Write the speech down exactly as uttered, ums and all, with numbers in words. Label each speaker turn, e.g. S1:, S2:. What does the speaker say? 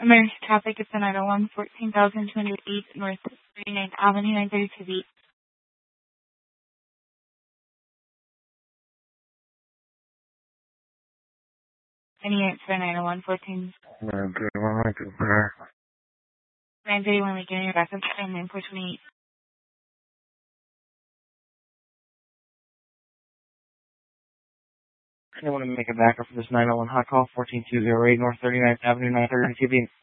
S1: American traffic is the nine oh one, fourteen thousand two hundred eight North thirty-ninth Avenue, nine thirty-two B. Any answer nine oh one, fourteen.
S2: nine thirty-one Lincoln, sir.
S1: nine thirty-one Lincoln, your backup time, nine four twenty-eight.
S2: I want to make a backup for this nine oh one hot call, fourteen two oh eight North thirty-ninth Avenue, nine thirty-two B.